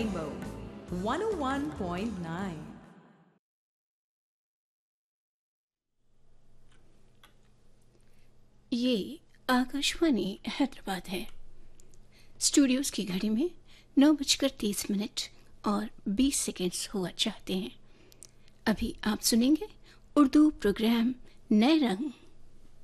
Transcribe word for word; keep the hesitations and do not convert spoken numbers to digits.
Rainbow one oh one point nine. ये आकाशवाणी हैदराबाद है। Studios की घड़ी में नौ बजकर तीस मिनट और बीस सेकेंड्स हुआ चाहते हैं। अभी आप सुनेंगे उर्दू प्रोग्राम नए रंग।